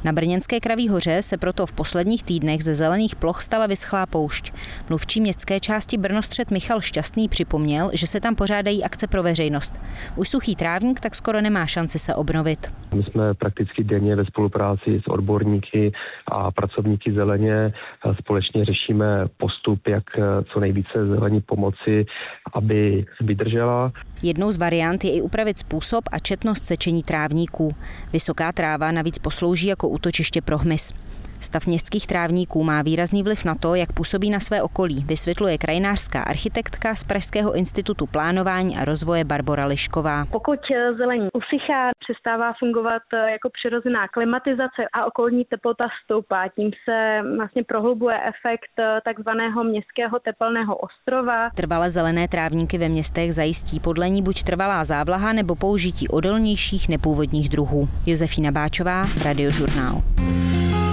Na brněnské Kraví hoře se proto v posledních týdnech ze zelených ploch stala vyschlá poušť. Mluvčí městské části Brnostřed Michal Šťastný připomněl, že se tam pořádají akce pro veřejnost. Už suchý trávník tak skoro nemá šanci se obnovit. My jsme prakticky denně ve spolupráci s odborníky a pracovníky zeleně společně řešíme postup, jak co nejvíce zelení pomoci, aby vydržela. Jednou z variant je i upravit způsob a četnost sečení trávníků. Vysoká tráva navíc poslouží jako útočiště pro hmyz. Stav městských trávníků má výrazný vliv na to, jak působí na své okolí, vysvětluje krajinářská architektka z Pražského institutu plánování a rozvoje Barbora Lišková. Pokud zelení usychá, přestává fungovat jako přirozená klimatizace a okolní teplota stoupá. Tím se vlastně prohlubuje efekt takzvaného městského tepelného ostrova. Trvale zelené trávníky ve městech zajistí podle ní buď trvalá závlaha nebo použití odolnějších nepůvodních druhů. Josefína Báčová, Radiožurnál.